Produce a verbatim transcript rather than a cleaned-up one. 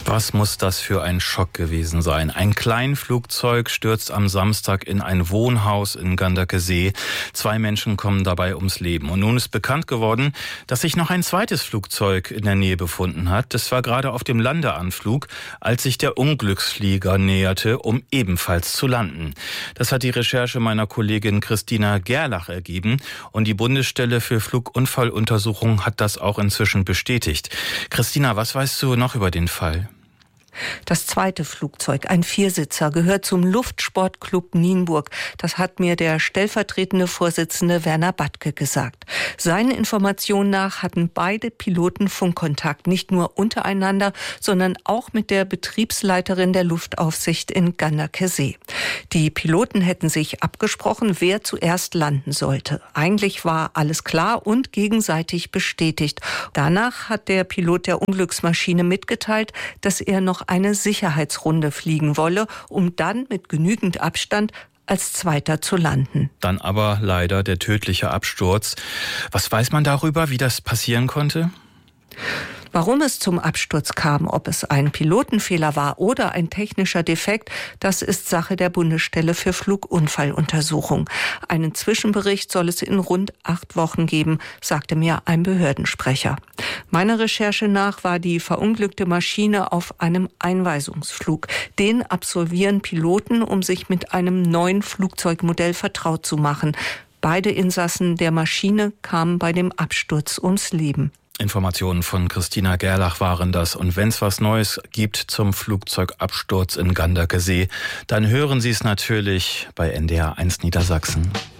Was muss das für ein Schock gewesen sein? Ein Kleinflugzeug stürzt am Samstag in ein Wohnhaus in Ganderkesee. Zwei Menschen kommen dabei ums Leben. Und nun ist bekannt geworden, dass sich noch ein zweites Flugzeug in der Nähe befunden hat. Das war gerade auf dem Landeanflug, als sich der Unglücksflieger näherte, um ebenfalls zu landen. Das hat die Recherche meiner Kollegin Christina Gerlach ergeben. Und die Bundesstelle für Flugunfalluntersuchung hat das auch inzwischen bestätigt. Christina, was weißt du noch über den Fall? Das zweite Flugzeug, ein Viersitzer, gehört zum Luftsportclub Nienburg. Das hat mir der stellvertretende Vorsitzende Werner Badke gesagt. Seinen Informationen nach hatten beide Piloten Funkkontakt, nicht nur untereinander, sondern auch mit der Betriebsleiterin der Luftaufsicht in Ganderkesee. Die Piloten hätten sich abgesprochen, wer zuerst landen sollte. Eigentlich war alles klar und gegenseitig bestätigt. Danach hat der Pilot der Unglücksmaschine mitgeteilt, dass er noch eine Sicherheitsrunde fliegen wolle, um dann mit genügend Abstand als Zweiter zu landen. Dann aber leider der tödliche Absturz. Was weiß man darüber, wie das passieren konnte? Warum es zum Absturz kam, ob es ein Pilotenfehler war oder ein technischer Defekt, das ist Sache der Bundesstelle für Flugunfalluntersuchung. Einen Zwischenbericht soll es in rund acht Wochen geben, sagte mir ein Behördensprecher. Meiner Recherche nach war die verunglückte Maschine auf einem Einweisungsflug. Den absolvieren Piloten, um sich mit einem neuen Flugzeugmodell vertraut zu machen. Beide Insassen der Maschine kamen bei dem Absturz ums Leben. Informationen von Christina Gerlach waren das. Und wenn es was Neues gibt zum Flugzeugabsturz in Ganderkesee, dann hören Sie es natürlich bei N D R eins Niedersachsen.